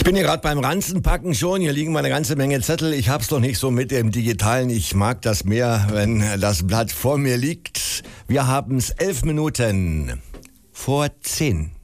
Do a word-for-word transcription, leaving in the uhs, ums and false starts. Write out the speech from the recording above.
Ich bin hier gerade beim Ranzenpacken schon. Hier liegen mal eine ganze Menge Zettel. Ich hab's noch nicht so mit dem Digitalen. Ich mag das mehr, wenn das Blatt vor mir liegt. Wir haben's elf Minuten vor zehn.